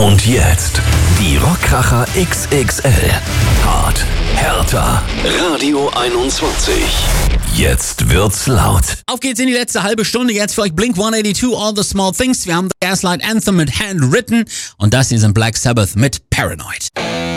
Und jetzt die Rockkracher XXL. Hart, härter. Radio 21. Jetzt wird's laut. Auf geht's in die letzte halbe Stunde. Jetzt für euch Blink-182, All the Small Things. Wir haben The Gaslight Anthem mit Handwritten. Und das hier sind Black Sabbath mit Paranoid.